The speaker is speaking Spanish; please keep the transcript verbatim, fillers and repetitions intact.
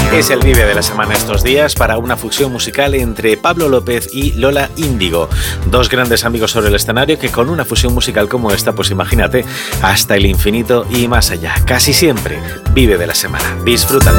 Es el Vive de la semana estos días para una fusión musical entre Pablo López y Lola Índigo, dos grandes amigos sobre el escenario que con una fusión musical como esta, pues imagínate, hasta el infinito y más allá. Casi siempre Vive de la semana. Disfrútalo.